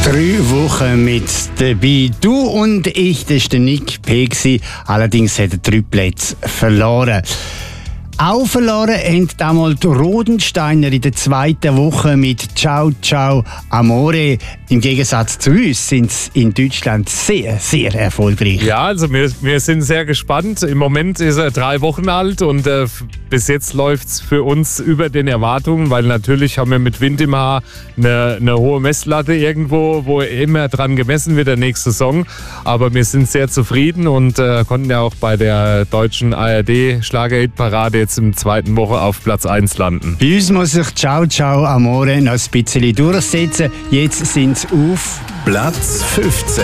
3 Wochen mit dabei. Du und ich, das war der Nick P. Allerdings hat er 3 Plätze verloren. Auch verloren haben damals die Rodensteiner in der 2. Woche mit Ciao Ciao Amore. Im Gegensatz zu uns sind sie in Deutschland sehr, sehr erfolgreich. Ja, also wir sind sehr gespannt. Im Moment ist er 3 Wochen alt und bis jetzt läuft es für uns über den Erwartungen, weil natürlich haben wir mit Wind im Haar eine hohe Messlatte irgendwo, wo immer dran gemessen wird, der nächste Song. Aber wir sind sehr zufrieden und konnten ja auch bei der deutschen ARD-Schlager-Hit-Parade jetzt im 2. Woche auf Platz 1 landen. Bei uns muss sich Ciao Ciao Amore noch ein bisschen durchsetzen. Jetzt sind sie auf Platz 15.